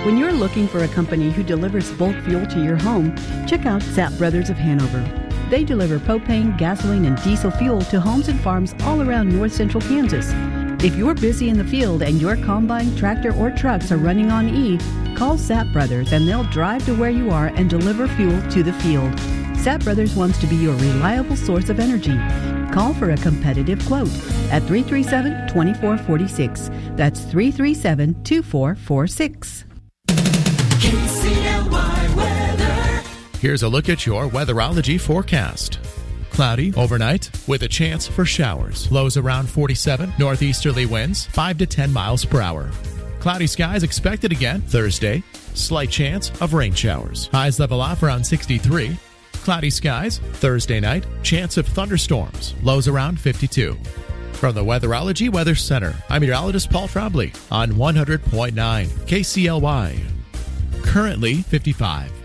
When you're looking for a company who delivers bulk fuel to your home, check out Sapp Brothers of Hanover. They deliver propane, gasoline, and diesel fuel to homes and farms all around north central Kansas. If you're busy in the field and your combine, tractor, or trucks are running on E, call Sapp Brothers and they'll drive to where you are and deliver fuel to the field. Sapp Brothers wants to be your reliable source of energy. Call for a competitive quote at 337-2446. That's 337-2446. KCLY weather. Here's a look at your weatherology forecast. Cloudy overnight with a chance for showers. Lows around 47, northeasterly winds 5 to 10 miles per hour. Cloudy skies expected again Thursday. Slight chance of rain showers. Highs level off around 63. Cloudy skies Thursday night. Chance of thunderstorms. Lows around 52. From the Weatherology Weather Center, I'm meteorologist Paul Trombley on 100.9 KCLY. Currently 55.